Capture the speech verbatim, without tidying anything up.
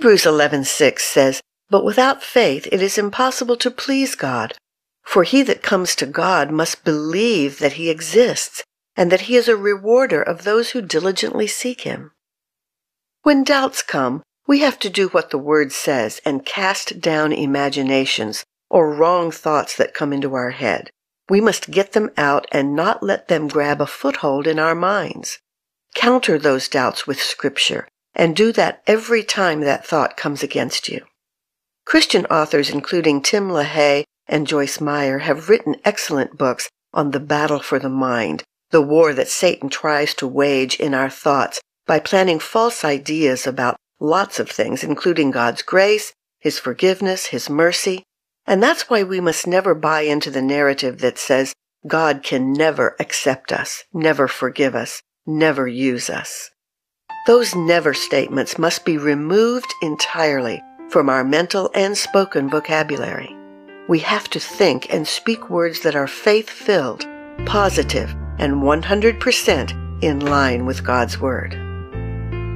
Hebrews eleven six says, "But without faith it is impossible to please God. For he that comes to God must believe that he exists, and that he is a rewarder of those who diligently seek him." When doubts come, we have to do what the Word says and cast down imaginations or wrong thoughts that come into our head. We must get them out and not let them grab a foothold in our minds. Counter those doubts with Scripture, and do that every time that thought comes against you. Christian authors including Tim LaHaye and Joyce Meyer have written excellent books on the battle for the mind, the war that Satan tries to wage in our thoughts by planting false ideas about lots of things, including God's grace, His forgiveness, His mercy. And that's why we must never buy into the narrative that says God can never accept us, never forgive us, never use us. Those never statements must be removed entirely from our mental and spoken vocabulary. We have to think and speak words that are faith-filled, positive, and one hundred percent in line with God's Word.